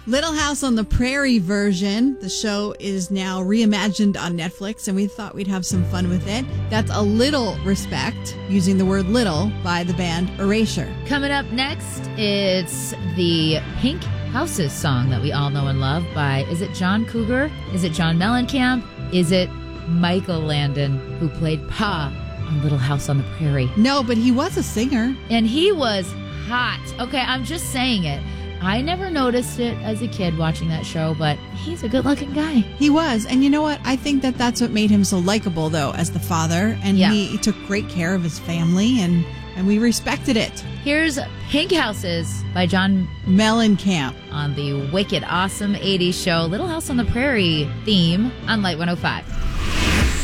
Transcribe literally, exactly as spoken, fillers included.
Little House on the Prairie version. The show is now reimagined on Netflix, and we thought we'd have some fun with it. That's A Little Respect, using the word little, by the band Erasure. Coming up next, it's the Pink Houses song that we all know and love by, is it John Cougar? Is it John Mellencamp? Is it Michael Landon, who played Pa on Little House on the Prairie? No, but he was a singer. And he was hot. Okay, I'm just saying it. I never noticed it as a kid watching that show, but he's a good-looking guy. He was. And you know what? I think that that's what made him so likable, though, as the father. And Yeah. he, he took great care of his family, and, and we respected it. Here's Pink Houses by John Mellencamp on the wicked, awesome eighties show Little House on the Prairie theme on Light one oh five.